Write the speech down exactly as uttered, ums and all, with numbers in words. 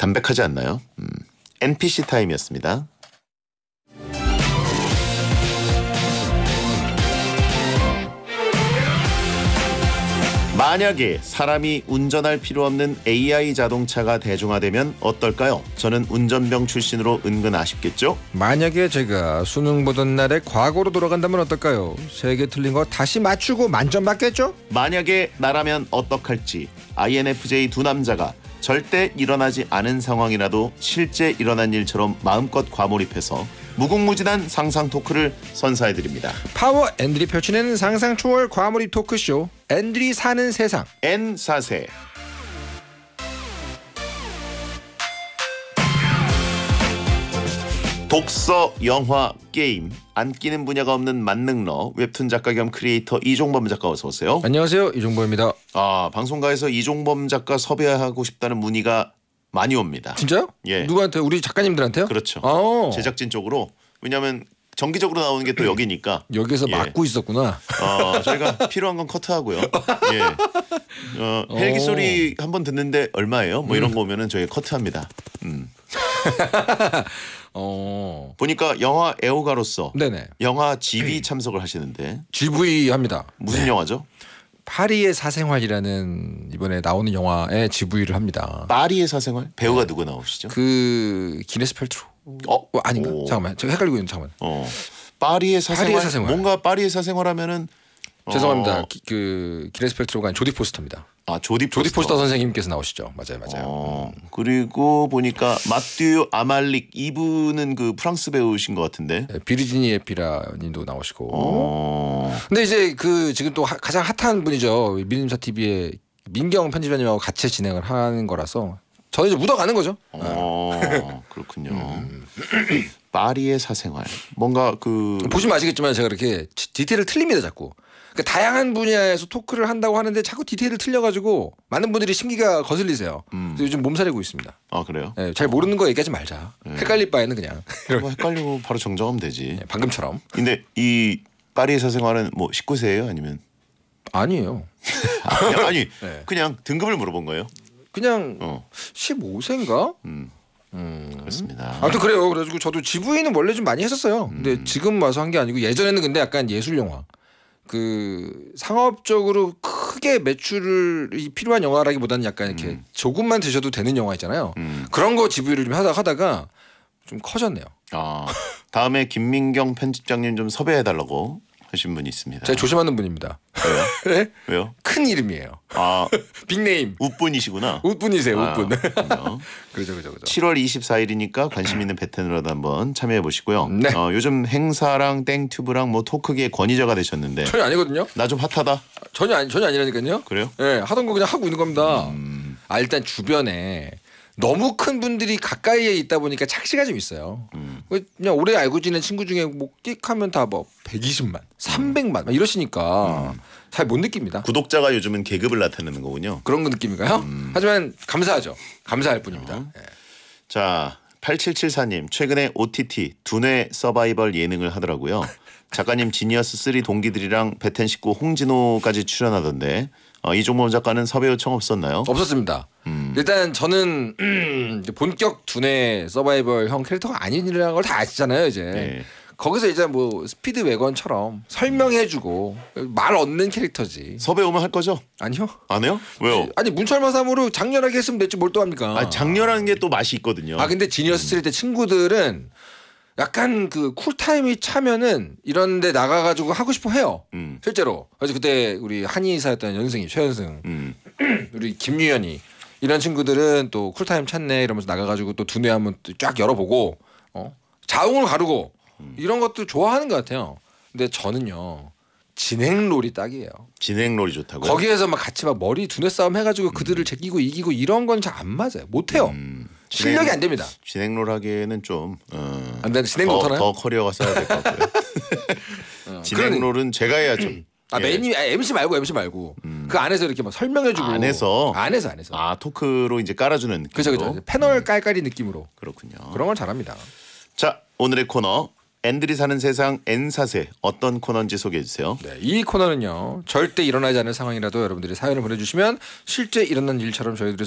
담백하지 않나요? 음. 엔피씨 타임이었습니다. 만약에 사람이 운전할 필요 없는 에이아이 자동차가 대중화되면 어떨까요? 저는 운전병 출신으로 은근 아쉽겠죠? 만약에 제가 수능 보던 날에 과거로 돌아간다면 어떨까요? 세 개 틀린 거 다시 맞추고 만점 받겠죠? 만약에 나라면 어떡할지. 아이엔에프제이 두 남자가 절대 일어나지 않은 상황이라도 실제 일어난 일처럼 마음껏 과몰입해서 무궁무진한 상상 토크를 선사해드립니다. 파워 앤들이 펼치는 상상 초월 과몰입 토크쇼 앤들이 사는 세상 엔 사 세. 독서, 영화, 게임 안 끼는 분야가 없는 만능러 웹툰 작가 겸 크리에이터 이종범 작가 어서 오세요. 안녕하세요, 이종범입니다. 아, 방송가에서 이종범 작가 섭외하고 싶다는 문의가 많이 옵니다. 진짜요? 예. 누구한테? 우리 작가님들한테요? 그렇죠. 어. 제작진 쪽으로. 왜냐하면 정기적으로 나오는 게 또 여기니까. 여기서 예. 막고 있었구나. 어, 저희가 필요한 건 커트하고요. 예. 어, 헬기 소리 한번 듣는데 얼마예요? 뭐 이런 거 오면은 저희 커트합니다. 음. 어. 보니까 영화 애호가로서 네네. 영화 지비 참석을 하시는데 지브이 합니다. 무슨 네. 영화죠? 파리의 사생활이라는 이번에 나오는 영화에 지브이를 합니다. 파리의 사생활? 배우가 누구 나오시죠? 그 기네스 펠트로. 어? 어 아닌가? 오. 잠깐만, 제가 헷갈리고 있는 잠깐만. 어. 파리의 사생활. 파리의 사생활. 뭔가 파리의 사생활 하면은 죄송합니다. 어. 기, 그 기네스 펠트로가 아닌 조디 포스터입니다. 아, 조디 포스터. 조디 포스터 선생님께서 나오시죠. 맞아요, 맞아요. 어, 그리고 보니까 마튜 아말릭 이분은 그 프랑스 배우신 것 같은데. 네, 비르지니 에피라님도 나오시고. 어. 근데 이제 그 지금 또 하, 가장 핫한 분이죠. 밀림사 티비의 민경 편집자님하고 같이 진행을 하는 거라서 저는 이제 묻어가는 거죠. 어, 그렇군요. 음. 파리의 사생활. 뭔가 그 보시면 아시겠지만 제가 이렇게 디테일을 틀립니다, 자꾸. 그러니까 다양한 분야에서 토크를 한다고 하는데 자꾸 디테일을 틀려가지고 많은 분들이 심기가 거슬리세요. 음. 그래서 요즘 몸살이고 있습니다. 아, 그래요? 네, 잘 모르는 거 얘기하지 말자. 네. 헷갈릴 바에는 그냥. 뭐 헷갈리고 바로 정정하면 되지. 네, 방금처럼. 근데 이 파리의 사생활은 뭐 십구 세예요? 아니면 아니에요. 아, 그냥, 아니 네. 그냥 등급을 물어본 거예요? 그냥 어. 십오 세인가? 음. 음. 그렇습니다. 아무튼 그래요. 그래가지고 저도 지브이는 원래 좀 많이 했었어요. 근데 음. 지금 와서 한 게 아니고 예전에는 근데 약간 예술 영화. 그 상업적으로 크게 매출이 필요한 영화라기보다는 약간 이렇게 음. 조금만 드셔도 되는 영화 있잖아요. 음. 그런 거 지브이를 좀 하다 하다가 좀 커졌네요. 아, 다음에 김민경 편집장님 좀 섭외해 달라고 하신 분이 있습니다. 제가 조심하는 분입니다. 왜요? 네? 왜요? 큰 이름이에요. 아, 빅네임. 웃분이시구나. 웃분이세요. 아, 웃분. 그렇군요. 그렇죠, 그렇죠, 그렇죠. 칠월 이십사일이니까 관심 있는 베텐으로도 한번 참여해 보시고요. 네. 어, 요즘 행사랑 땡튜브랑 뭐 토크계의 권위자가 되셨는데 전혀 아니거든요. 나 좀 핫하다. 전혀 아니 전혀 아니라니까요. 그래요? 예, 네, 하던 거 그냥 하고 있는 겁니다. 음. 아, 일단 주변에 너무 큰 분들이 가까이에 있다 보니까 착시가 좀 있어요. 음. 그냥 오래 알고 지낸 친구 중에 뭐 끽하면 다 뭐 백이십만, 삼백만 막 이러시니까 음. 잘 못 느낍니다. 구독자가 요즘은 계급을 나타내는 거군요. 그런 거 느낌인가요? 음. 하지만 감사하죠. 감사할 뿐입니다. 어. 예. 자, 팔칠칠사님 최근에 오티티 두뇌 서바이벌 예능을 하더라고요. 작가님 지니어스 쓰리 동기들이랑 베텐 식구 홍진호까지 출연하던데 어, 이종범 작가는 섭외 요청 없었나요? 없었습니다. 음. 일단 저는 음, 이제 본격 두뇌 서바이벌 형 캐릭터가 아니라는 걸 다 아시잖아요. 이제 네. 거기서 이제 뭐 스피드 외건처럼 설명해주고 말 얻는 캐릭터지. 섭외 오면 할 거죠? 아니요. 안 해요? 왜요? 아니 문철마삼으로 장렬하게 했으면 됐지 뭘 또 합니까? 아, 장렬한 게 또 맛이 있거든요. 아 근데 지니어스 쓰리 때 친구들은 약간 그 쿨타임이 차면은 이런데 나가가지고 하고 싶어 해요. 음. 실제로. 그래서 그때 우리 한의사였던 연승이 최연승, 음. 우리 김유연이 이런 친구들은 또 쿨타임 찾네 이러면서 나가가지고 또 두뇌 한번 쫙 열어보고 어? 자웅을 가르고 음. 이런 것도 좋아하는 것 같아요. 근데 저는요 진행 롤이 딱이에요. 진행 롤이 좋다고요? 거기에서 막 같이 막 머리 두뇌 싸움 해가지고 그들을 제끼고 이기고 이런 건 잘 안 맞아요. 못해요. 음. 실력이 안 됩니다. 진행 롤 하기에는 좀 어, 안 돼, 진행 더, 못하나요? 더 커리어가 써야 될 것 같고요. 어, 진행 그러니- 롤은 제가 해야죠. 아 예. 메인이 아, 엠씨 말고 엠씨 말고 음. 그 안에서 이렇게 막 설명해주고 안에서? 안에서 안에서 아, 토크로 이제 깔아주는 느낌으로. 그죠 그죠 패널 깔깔이 느낌으로 그렇군요. 그런 걸 잘합니다. 자, 오늘의 코너 앤들이 사는 세상 N사세 어떤 코너인지 소개해 주세요. 네, 이 코너는요 절대 일어나지 않을 상황이라도 여러분들이 사연을 보내주시면 실제 일어난 일처럼 저희들이